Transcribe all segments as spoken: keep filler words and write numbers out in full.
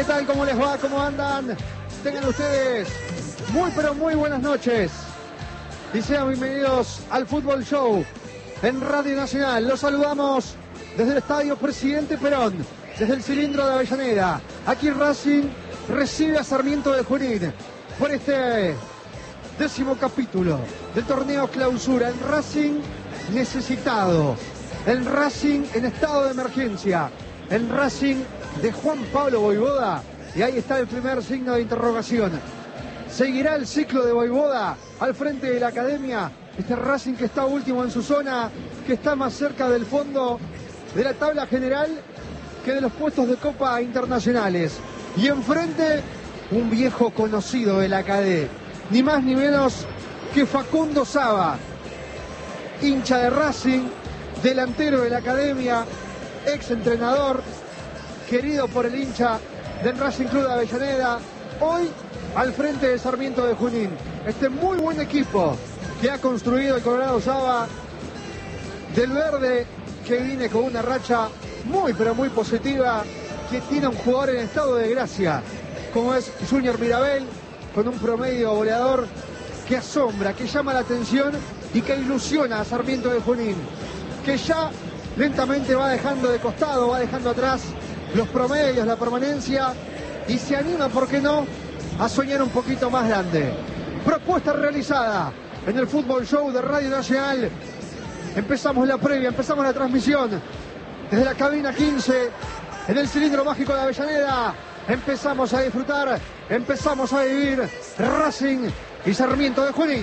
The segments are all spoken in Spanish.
tal? ¿Cómo les va? ¿Cómo andan? Tengan ustedes muy pero muy buenas noches. Y sean bienvenidos al Fútbol Show en Radio Nacional. Los saludamos desde el Estadio Presidente Perón, desde el cilindro de Avellaneda. Aquí Racing recibe a Sarmiento de Junín por este décimo capítulo del torneo Clausura. El Racing necesitado, el Racing en estado de emergencia, el Racing de Juan Pablo Vojvoda. Y ahí está el primer signo de interrogación. ¿Seguirá el ciclo de Vojvoda al frente de la academia? Este Racing que está último en su zona, que está más cerca del fondo de la tabla general que de los puestos de Copa internacionales. Y enfrente, un viejo conocido de la academia, ni más ni menos que Facundo Saba, hincha de Racing, delantero de la academia, ex entrenador, querido por el hincha del Racing Club de Avellaneda, hoy al frente de Sarmiento de Junín. Este muy buen equipo que ha construido el Colorado Saba, del verde, que viene con una racha muy pero muy positiva, que tiene un jugador en estado de gracia, como es Junior Mirabel, con un promedio goleador que asombra, que llama la atención y que ilusiona a Sarmiento de Junín, que ya lentamente va dejando de costado, va dejando atrás los promedios, la permanencia, y se anima, ¿por qué no?, a soñar un poquito más grande. Propuesta realizada en el Fútbol Show de Radio Nacional. Empezamos la previa, empezamos la transmisión desde la cabina quince, en el cilindro mágico de Avellaneda. Empezamos a disfrutar, empezamos a vivir Racing y Sarmiento de Junín.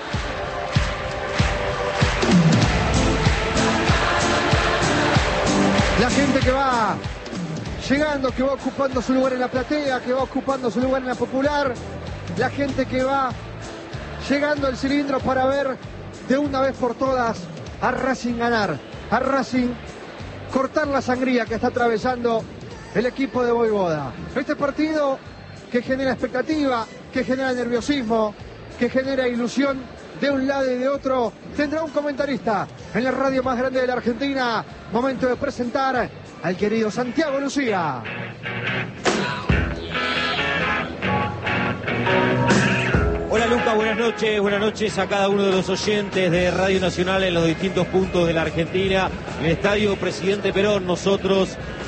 La gente que va llegando, que va ocupando su lugar en la platea, que va ocupando su lugar en la popular, la gente que va llegando al cilindro para ver de una vez por todas a Racing ganar, a Racing cortar la sangría que está atravesando el equipo de Vojvoda. Este partido que genera expectativa, que genera nerviosismo, que genera ilusión de un lado y de otro, tendrá un comentarista en la radio más grande de la Argentina. Momento de presentar al querido Santiago Lucía. Hola Luca, buenas noches, buenas noches a cada uno de los oyentes de Radio Nacional en los distintos puntos de la Argentina. En el Estadio Presidente Perón, nosotros.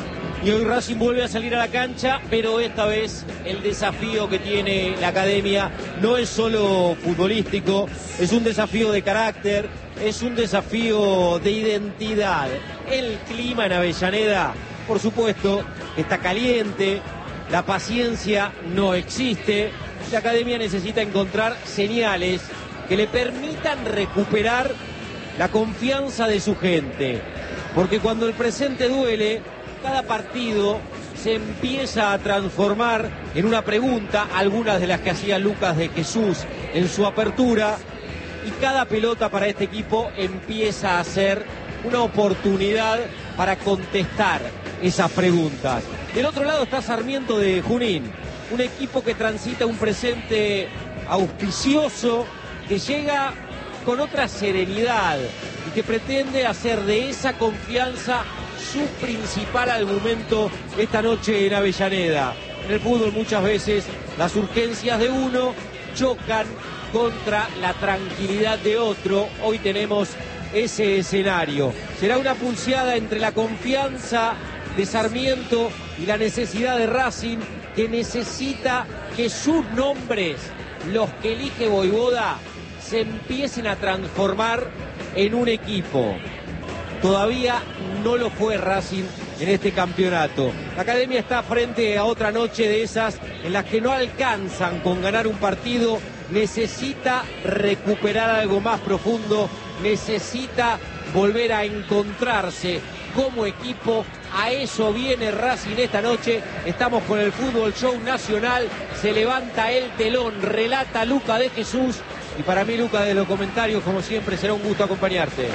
Y hoy Racing vuelve a salir a la cancha, pero esta vez el desafío que tiene la academia no es solo futbolístico, es un desafío de carácter, es un desafío de identidad. El clima en Avellaneda, por supuesto, está caliente, la paciencia no existe. La academia necesita encontrar señales que le permitan recuperar la confianza de su gente, porque cuando el presente duele, cada partido se empieza a transformar en una pregunta, algunas de las que hacía Lucas de Jesús en su apertura, y cada pelota para este equipo empieza a ser una oportunidad para contestar esas preguntas. Del otro lado está Sarmiento de Junín, un equipo que transita un presente auspicioso, que llega con otra serenidad y que pretende hacer de esa confianza su principal argumento esta noche en Avellaneda. En el fútbol muchas veces las urgencias de uno chocan contra la tranquilidad de otro. Hoy tenemos ese escenario. Será una pulseada entre la confianza de Sarmiento y la necesidad de Racing, que necesita que sus nombres, los que elige Vojvoda, se empiecen a transformar en un equipo. Todavía no lo fue Racing en este campeonato. La academia está frente a otra noche de esas en las que no alcanzan con ganar un partido. Necesita recuperar algo más profundo, necesita volver a encontrarse como equipo. A eso viene Racing esta noche. Estamos con el Fútbol Show Nacional. Se levanta el telón, relata Luca de Jesús. Y para mí, Luca, de los comentarios, como siempre, será un gusto acompañarte.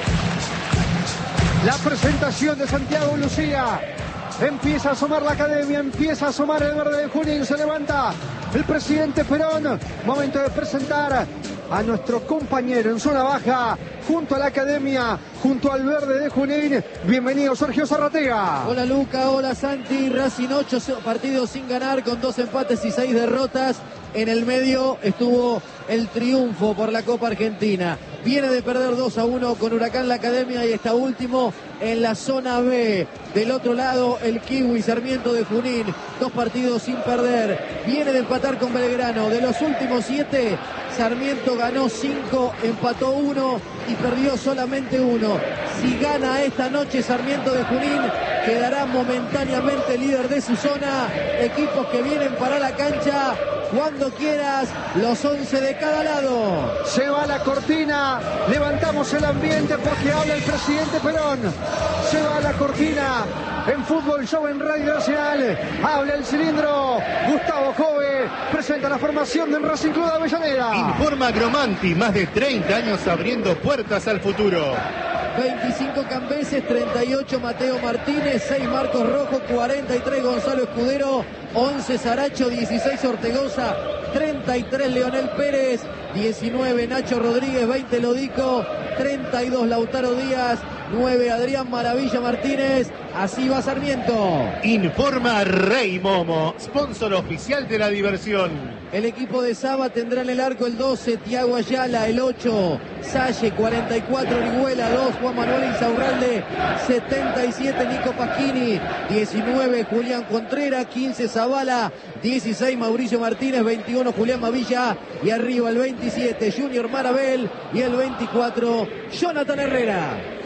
La presentación de Santiago Lucía. Empieza a asomar la academia, empieza a asomar el verde de Junín, se levanta el presidente Perón. Momento de presentar a nuestro compañero en zona baja, junto a la academia, junto al verde de Junín. Bienvenido, Sergio Zarratega. Hola Luca, hola Santi. Racing ocho partidos sin ganar, con dos empates y seis derrotas. En el medio estuvo el triunfo por la Copa Argentina. Viene de perder dos a uno con Huracán la Academia y está último en la zona B. Del otro lado, el Kiwi Sarmiento de Junín, dos partidos sin perder. Viene de empatar con Belgrano. De los últimos siete, Sarmiento ganó cinco, empató uno y perdió solamente uno. Si gana esta noche Sarmiento de Junín, quedará momentáneamente líder de su zona. Equipos que vienen para la cancha cuando quieras, los once de cada lado. Se va la cortina, levantamos el ambiente porque habla el presidente Perón. Se va la cortina en Fútbol Show en Radio Nacional. Habla el cilindro. Gustavo Jove presenta la formación del Racing Club de Avellaneda. Informa Gromanti, más de treinta años abriendo puertas al futuro. veinticinco Cambeses, treinta y ocho Mateo Martínez, seis Marcos Rojo, cuarenta y tres Gonzalo Escudero, once Saracho, dieciséis Ortegoza, treinta y tres Leonel Pérez, diecinueve Nacho Rodríguez, veinte Lodico, treinta y dos Lautaro Díaz, nueve Adrián Maravilla Martínez. Así va Sarmiento. Informa Rey Momo, sponsor oficial de la diversión. El equipo de Saba tendrá en el arco el doce, Tiago Ayala, el ocho, Salle, cuarenta y cuatro, Orihuela, dos, Juan Manuel Insaurralde, setenta y siete, Nico Pasquini, diecinueve, Julián Contreras, quince, Zavala, dieciséis, Mauricio Martínez, veintiuno, Julián Mavilla, y arriba el veintisiete, Junior Marabel, y el veinticuatro, Jonathan Herrera.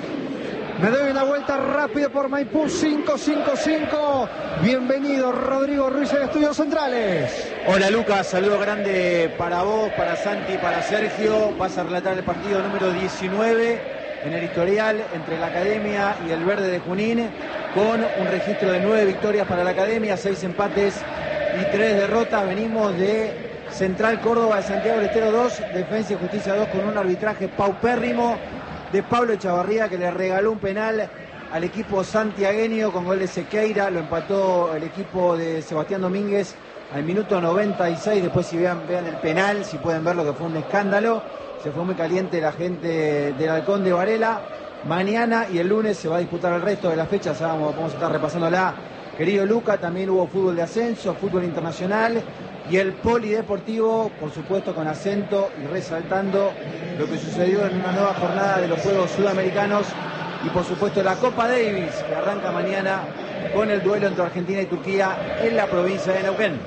Me doy una vuelta rápida por Maipú cinco cinco cinco. Bienvenido Rodrigo Ruiz de Estudios Centrales. Hola Lucas, saludo grande para vos, para Santi, para Sergio. Vas a relatar el partido número diecinueve en el historial entre la Academia y el Verde de Junín, con un registro de nueve victorias para la Academia, seis empates y tres derrotas. Venimos de Central Córdoba de Santiago del Estero dos, Defensa y Justicia dos, con un arbitraje paupérrimo de Pablo Echavarría, que le regaló un penal al equipo santiagueño con gol de Sequeira. Lo empató el equipo de Sebastián Domínguez al minuto noventa y seis. Después, si vean, vean el penal, si pueden verlo, que fue un escándalo. Se fue muy caliente la gente del Halcón de Varela. Mañana y el lunes se va a disputar el resto de las fechas. Vamos, vamos a estar repasándola, querido Luca. También hubo fútbol de ascenso, fútbol internacional y el polideportivo, por supuesto, con acento y resaltando lo que sucedió en una nueva jornada de los Juegos Sudamericanos y, por supuesto, la Copa Davis, que arranca mañana con el duelo entre Argentina y Turquía en la provincia de Neuquén.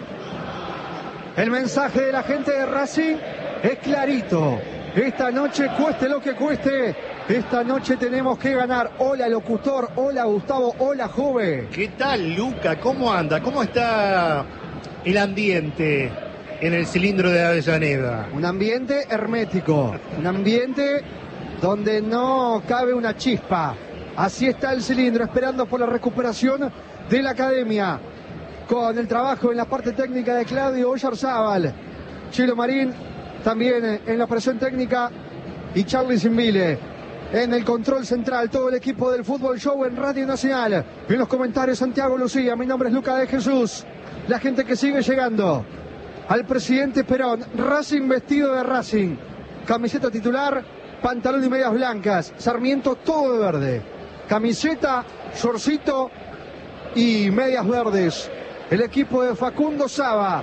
El mensaje de la gente de Racing es clarito. Esta noche, cueste lo que cueste, esta noche tenemos que ganar. Hola locutor, hola Gustavo, hola Jove. ¿Qué tal, Luca? ¿Cómo anda? ¿Cómo está el ambiente en el cilindro de Avellaneda? Un ambiente hermético, un ambiente donde no cabe una chispa. Así está el cilindro, esperando por la recuperación de la Academia, con el trabajo en la parte técnica de Claudio Oyarzábal, Chilo Marín también en la operación técnica y Charlie Simbile en el control central. Todo el equipo del Fútbol Show en Radio Nacional. En los comentarios, Santiago Lucía. Mi nombre es Luca de Jesús. La gente que sigue llegando al presidente Perón. Racing vestido de Racing, camiseta titular, pantalón y medias blancas. Sarmiento todo de verde, camiseta, shortcito y medias verdes. El equipo de Facundo Saba,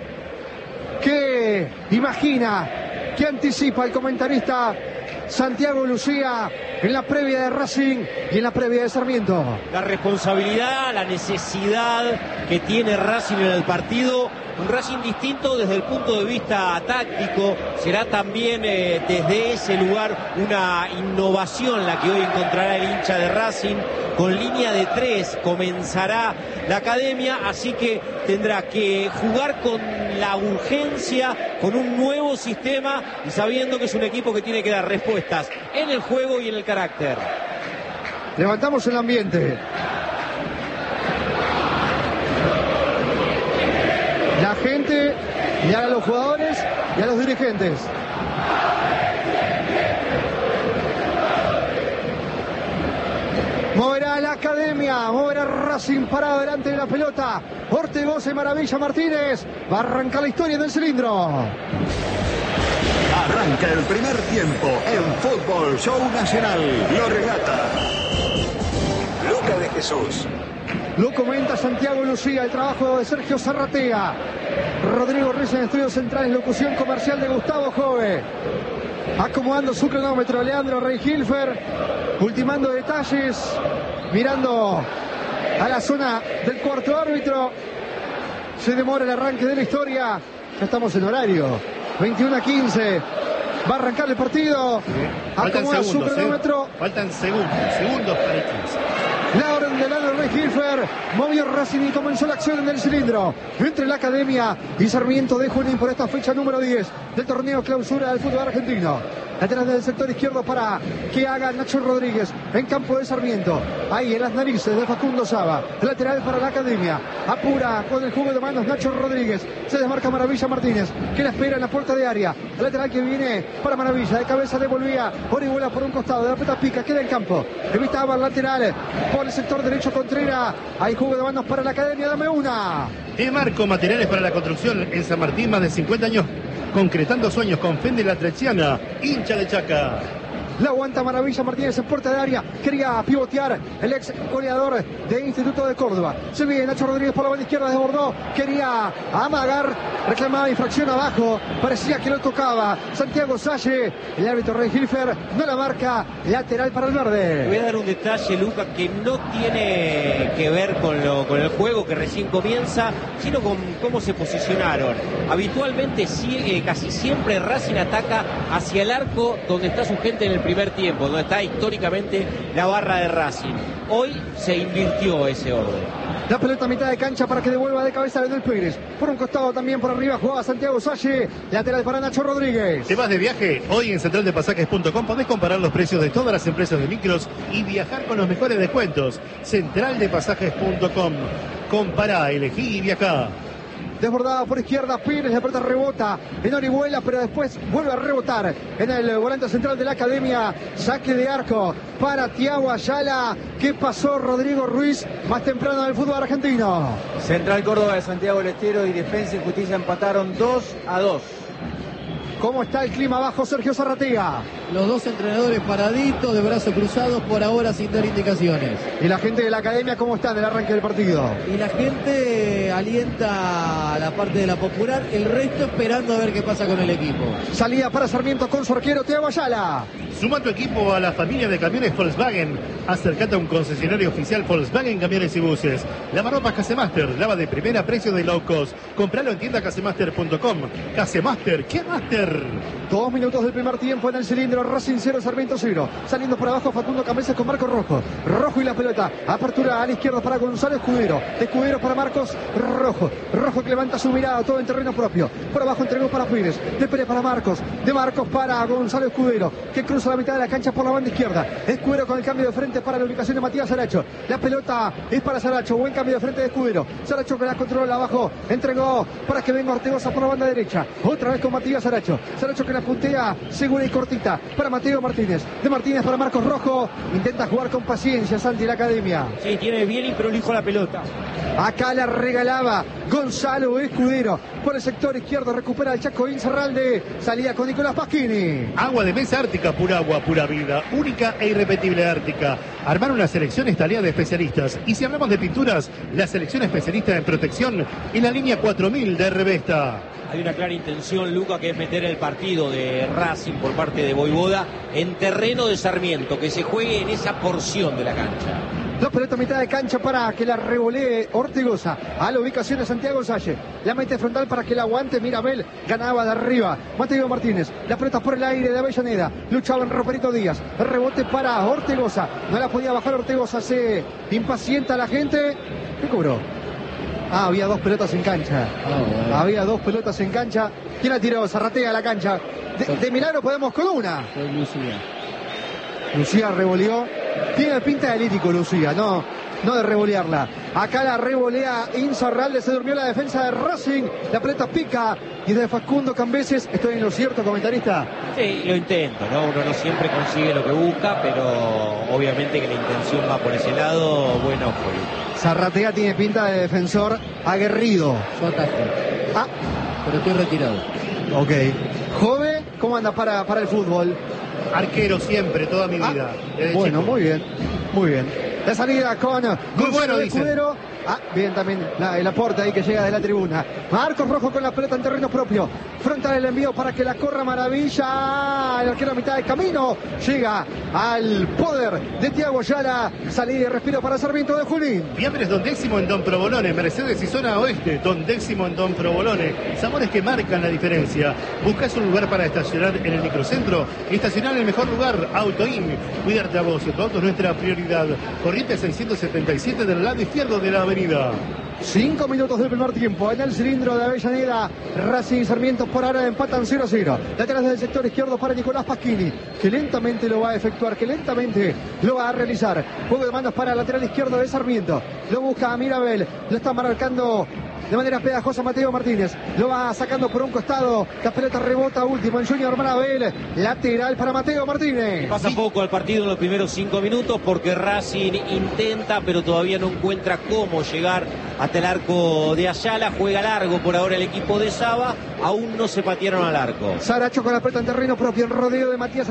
que imagina, que anticipa el comentarista Santiago Lucía en la previa de Racing y en la previa de Sarmiento. La responsabilidad, la necesidad que tiene Racing en el partido, un Racing distinto desde el punto de vista táctico. Será también eh, desde ese lugar una innovación la que hoy encontrará el hincha de Racing. Con línea de tres comenzará la Academia, así que tendrá que jugar con la urgencia, con un nuevo sistema y sabiendo que es un equipo que tiene que dar respuestas en el juego y en el carácter. Levantamos el ambiente. La gente, y a los jugadores y a los dirigentes. Moverá la Academia, moverá Racing parado delante de la pelota. Ortegoza y Maravilla Martínez. Va a arrancar la historia del cilindro. Arranca el primer tiempo en Fútbol Show Nacional. Lo relata Luca de Jesús. Lo comenta Santiago Lucía, el trabajo de Sergio Zarratea. Rodrigo Ruiz en estudios centrales, locución comercial de Gustavo Jove. Acomodando su cronómetro, Leandro Reihilfer, ultimando detalles, mirando a la zona del cuarto árbitro. Se demora el arranque de la historia. Ya estamos en horario. veintiuno a quince. Va a arrancar el partido. Acomoda su cronómetro. ¿eh? Faltan segundos, segundos para el quince. La orden de Leandro Reihilfer. Movió Racing y comenzó la acción en el cilindro entre la Academia y Sarmiento de Junín por esta fecha número diez del torneo clausura del fútbol argentino. Lateral del sector izquierdo para que haga Nacho Rodríguez en campo de Sarmiento. Ahí en las narices de Facundo Saba. Lateral para la Academia. Apura con el juego de manos Nacho Rodríguez. Se desmarca Maravilla Martínez, que la espera en la puerta de área. El lateral que viene para Maravilla. De cabeza devolvía Orihuela por un costado. De la pelota pica, queda en campo. Evitaba el lateral por el sector derecho Contreras. Hay juego de manos para la Academia. Dame una. De Marco, materiales para la construcción en San Martín, más de cincuenta años concretando sueños con Fendi La Trechiana, hincha de Chaca. La aguanta Maravilla Martínez en puerta de área. Quería pivotear el ex goleador de Instituto de Córdoba. Se viene Nacho Rodríguez por la banda izquierda, desbordó. Quería amagar, reclamaba infracción abajo. Parecía que lo tocaba Santiago Salle. El árbitro Reihilfer no la marca. Lateral para el verde. Te voy a dar un detalle, Luca, que no tiene que ver con, lo, con el juego que recién comienza, sino con cómo se posicionaron. Habitualmente, sí, eh, casi siempre Racing ataca hacia el arco donde está su gente en el primer tiempo, donde está históricamente la barra de Racing. Hoy se invirtió ese orden. La pelota a mitad de cancha para que devuelva de cabeza a Leonel Pérez. Por un costado también por arriba jugaba Santiago Salle. Lateral para Nacho Rodríguez. ¿Te vas de viaje? Hoy en central de pasajes punto com podés comparar los precios de todas las empresas de micros y viajar con los mejores descuentos. central de pasajes punto com. Compará, elegí y viajá. Desbordada por izquierda, Pérez, la pelota rebota en Orihuela, pero después vuelve a rebotar en el volante central de la Academia. Saque de arco para Thiago Ayala. ¿Qué pasó Rodrigo Ruiz más temprano del fútbol argentino? Central Córdoba de Santiago del Estero y Defensa y Justicia empataron dos a dos. ¿Cómo está el clima abajo, Sergio Zarratea? Los dos entrenadores paraditos, de brazos cruzados, por ahora sin dar indicaciones. ¿Y la gente de la Academia cómo está en el arranque del partido? Y la gente alienta a la parte de la popular, el resto esperando a ver qué pasa con el equipo. Salida para Sarmiento con su arquero Thiago Ayala. Suma tu equipo a la familia de camiones Volkswagen. Acércate a un concesionario oficial Volkswagen Camiones y Buses. Lavarropas Casemaster, lava de primera, precio de low cost. Compralo en tienda casemaster punto com. Casemaster, ¿qué master? Dos minutos del primer tiempo en el cilindro. Racing cero, Sarmiento cero. Saliendo por abajo Facundo Cambeses con Marcos Rojo. Rojo y la pelota. Apertura a la izquierda para Gonzalo Escudero. Escudero para Marcos Rojo. Rojo que levanta su mirada, todo en terreno propio. Por abajo entregó para Pérez. De Pérez para Marcos. De Marcos para Gonzalo Escudero, que cruza la mitad de la cancha por la banda izquierda. Escudero con el cambio de frente para la ubicación de Matías Saracho. La pelota es para Saracho. Buen cambio de frente de Escudero. Saracho que la controla abajo. Entregó para que venga Ortegoza por la banda derecha. Otra vez con Matías Saracho. Saracho que la puntea segura y cortita para Mateo Martínez. De Martínez para Marcos Rojo. Intenta jugar con paciencia Santi la Academia. Sí, tiene bien y prolijo la pelota. Acá la regalaba Gonzalo Escudero. Por el sector izquierdo recupera el Chaco Incerralde. Salía con Nicolás Pasquini. Agua de mesa Ártica, pura agua, pura vida. Única e irrepetible Ártica. Armar una selección es tarea de especialistas. Y si hablamos de pinturas, la selección especialista en protección en la línea cuatro mil de Revesta. Hay una clara intención, Luca, que es meter el partido de Racing por parte de Voivoda en terreno de Sarmiento, que se juegue en esa porción de la cancha. La pelota a mitad de cancha para que la revolee Ortegoza a la ubicación de Santiago Salle. La mete frontal para que la aguante Mirabel. Ganaba de arriba Mateo Martínez. La pelota por el aire de Avellaneda. Luchaba en Roperito Díaz. El rebote para Ortegoza. No la podía bajar Ortegoza. Se impacienta la gente. ¿Qué cobró? Ah, había dos pelotas en cancha. Oh, bueno. Había dos pelotas en cancha. ¿Quién la tiró? Zarratea a la cancha. De, de milagro podemos con una. Soy Lucía. Lucía revoleó. Tiene pinta de lítico Lucía, no, no de revolearla. Acá la revolea Insaurralde, se durmió la defensa de Racing. La pelota pica y de Facundo Cambeses. ¿Estoy en lo cierto, comentarista? Sí, lo intento, ¿no? Uno no siempre consigue lo que busca, pero obviamente que la intención va por ese lado. Bueno, fue. Zarratea tiene pinta de defensor aguerrido. Yo atajo. Ah, pero estoy retirado. ok. Jove ¿Cómo anda para, para el fútbol? Arquero siempre, toda mi vida. Ah, bueno, chico. muy bien, muy bien. La salida con muy bueno, dice. Ah, bien también la, el aporte ahí que llega de la tribuna. Marcos Rojo con la pelota en terreno propio. Frontal el envío para que la corra Maravilla. El arquero a mitad de camino. Llega al poder de Thiago Ayala. Salida y respiro para Sarmiento de Junín. Fiambres Don Décimo en Don Provolone. Mercedes y zona oeste. Don Décimo en Don Provolone. Sabores que marcan la diferencia. ¿Buscas un lugar para estacionar en el microcentro? Estacionar en el mejor lugar. Autoin. Cuidarte a vos y tu auto es nuestra prioridad. Corriente seiscientos setenta y siete del lado izquierdo de la avenida. Cinco minutos del primer tiempo en el cilindro de Avellaneda. Racing y Sarmiento por ahora empatan cero a cero. Detrás del sector izquierdo para Nicolás Pasquini, que lentamente lo va a efectuar, que lentamente lo va a realizar. Juego de manos para el lateral izquierdo de Sarmiento. Lo busca a Mirabel. Lo está marcando de manera pegajosa Mateo Martínez. Lo va sacando por un costado. La pelota rebota último en Junior Mirabel. Lateral para Mateo Martínez. Pasa poco al partido en los primeros cinco minutos porque Racing intenta, pero todavía no encuentra cómo llegar hasta el arco de Ayala. Juega largo por ahora el equipo de Saba. Aún no se patearon al arco. Saracho con la pelota en terreno propio. El rodeo de Matías